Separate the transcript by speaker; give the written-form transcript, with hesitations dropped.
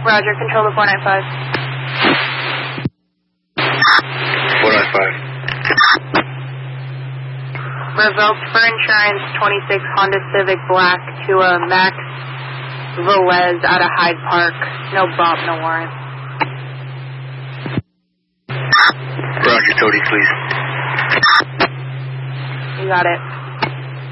Speaker 1: Roger, control the 495.
Speaker 2: 495.
Speaker 1: Revoked for insurance, 26 Honda Civic Black to a Max Velez out of Hyde Park. No Bob, no warrant.
Speaker 2: Roger, Tody, please.
Speaker 1: You got it.